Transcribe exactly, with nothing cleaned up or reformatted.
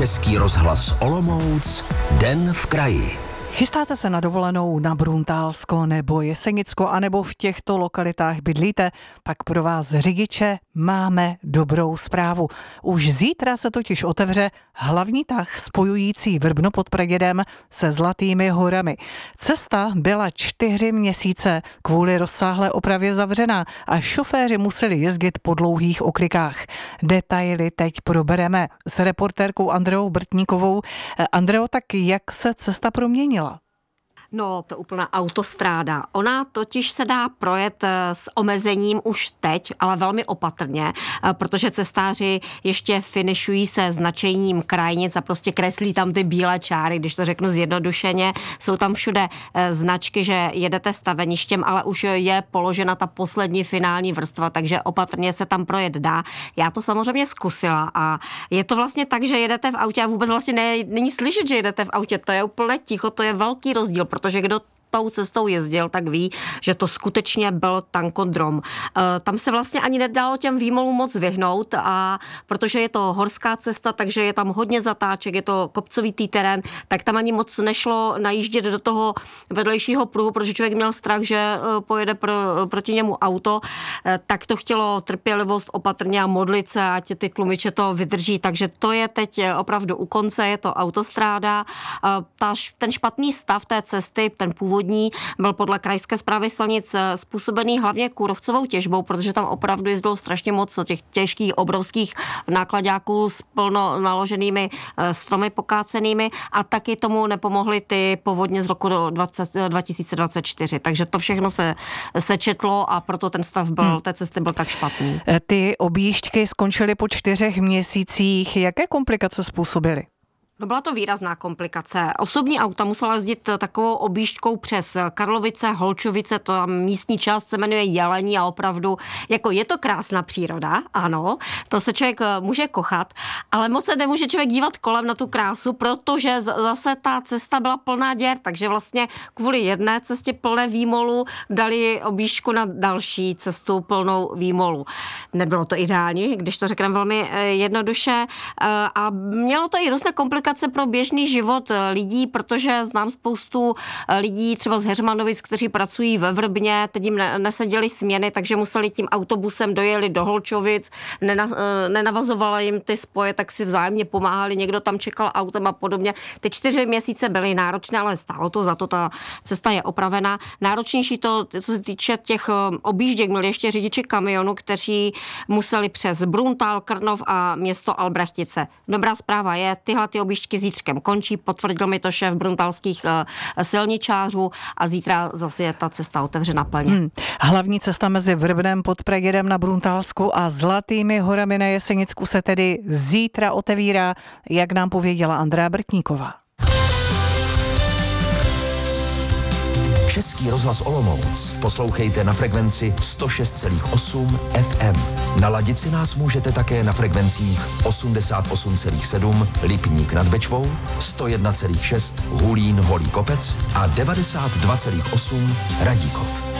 Český rozhlas Olomouc, Den v kraji. Chystáte se na dovolenou na Bruntálsko nebo Jesenicko, anebo v těchto lokalitách bydlíte, pak pro vás řidiče máme dobrou zprávu. Už zítra se totiž otevře hlavní tah spojující Vrbno pod Pradědem se Zlatými horami. Cesta byla čtyři měsíce kvůli rozsáhlé opravě zavřená a šoféři museli jezdit po dlouhých oklikách. Detaily teď probereme s reportérkou Andreou Brtníkovou. Andreo, tak jak se cesta proměnila? No, to úplná autostráda. Ona totiž se dá projet s omezením už teď, ale velmi opatrně, protože cestáři ještě finišují se značením krajnic a prostě kreslí tam ty bílé čáry, když to řeknu zjednodušeně. Jsou tam všude značky, že jedete staveništěm, ale už je položena ta poslední finální vrstva, takže opatrně se tam projet dá. Já to samozřejmě zkusila a je to vlastně tak, že jedete v autě a vůbec vlastně ne, není slyšet, že jedete v autě. To je úplně ticho, to je velký rozdíl, protože kdo tou cestou jezdil, tak ví, že to skutečně byl tankodrom. E, tam se vlastně ani nedalo těm výmolům moc vyhnout, a protože je to horská cesta, takže je tam hodně zatáček, je to kopcovitý terén, tak tam ani moc nešlo najíždět do toho vedlejšího pruhu, protože člověk měl strach, že e, pojede pro, proti němu auto, e, tak to chtělo trpělivost, opatrně a modlit se, ať ty tlumiče to vydrží, takže to je teď opravdu u konce, je to autostráda. E, ta, ten špatný stav té cesty, ten původ byl podle krajské správy silnic způsobený hlavně kůrovcovou těžbou, protože tam opravdu jezdilo strašně moc těch těžkých, obrovských nákladáků s plno naloženými stromy pokácenými a taky tomu nepomohly ty povodně z roku dva tisíce dvacet čtyři. Takže to všechno se sečetlo a proto ten stav byl, hmm. té cesty byl tak špatný. Ty objížďky skončily po čtyřech měsících. Jaké komplikace způsobily? No, byla to výrazná komplikace. Osobní auta musela jezdit takovou objížďkou přes Karlovice, Holčovice, to místní část se jmenuje Jelení a opravdu, jako je to krásná příroda, ano, to se člověk může kochat, ale moc se nemůže člověk dívat kolem na tu krásu, protože zase ta cesta byla plná děr, takže vlastně kvůli jedné cestě plné výmolu dali objížďku na další cestu plnou výmolu. Nebylo to ideální, když to řekneme velmi jednoduše, a mělo to i různé komplikace pro běžný život lidí, protože znám spoustu lidí třeba z Heřmanovic, kteří pracují ve Vrbně, teď jim neseděly směny, takže museli tím autobusem dojeli do Holčovic, nena, nenavazovala jim ty spoje, tak si vzájemně pomáhali, někdo tam čekal autem a podobně. Ty čtyři měsíce byly náročné, ale stálo to za to, ta cesta je opravená. Náročnější to, co se týče těch objížděk, měli ještě řidiči kamionu, kteří museli přes Bruntál, Krnov a město Albrechtice. Dobrá zpráva je, tyhle ty objížděky zítřkem končí, potvrdil mi to šéf bruntálských uh, silničářů a zítra zase je ta cesta otevřena plně. Hmm. Hlavní cesta mezi Vrbnem pod Pradědem na Bruntálsku a Zlatými horami na Jesenicku se tedy zítra otevírá, jak nám pověděla Andrea Brtníková. Český rozhlas Olomouc poslouchejte na frekvenci sto šest celá osm F M. Naladit si nás můžete také na frekvencích osmdesát osm celá sedm Lipník nad Bečvou, sto jedna celá šest Hulín Holý Kopec a devadesát dva celá osm Radíkov.